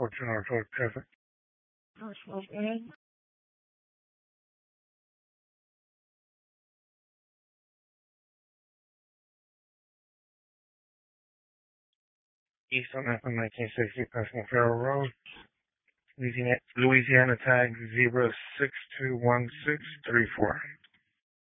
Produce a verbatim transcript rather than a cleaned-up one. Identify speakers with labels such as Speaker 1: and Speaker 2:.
Speaker 1: fourteen hour total traffic. East on F M nineteen sixty, passing Farrell Road. Louisiana, Louisiana tag zero six two one six three four.